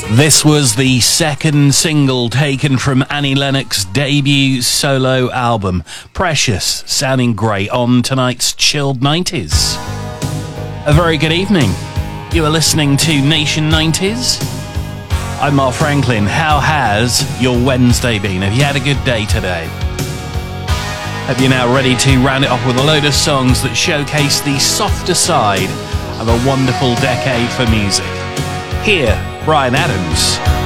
This was the second single taken from Annie Lennox's debut solo album, Precious, sounding great on tonight's Chilled 90s. A very good evening. You are listening to Nation 90s. I'm Mark Franklin. How has your Wednesday been? Have you had a good day today? Hope you're now ready to round it off with a load of songs that showcase the softer side of a wonderful decade for music. Here, Bryan Adams.